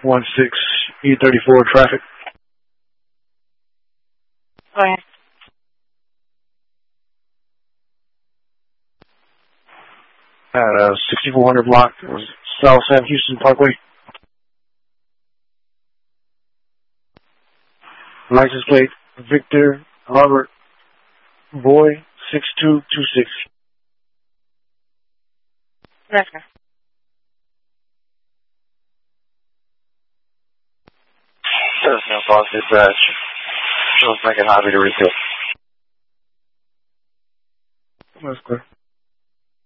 E34 traffic. Hi. At 6400 block, South Sam Houston Parkway. License plate, Victor Robert Boy 6226. Yes, sir. There's no cause dispatch. Let's make it happy to refill. That's clear.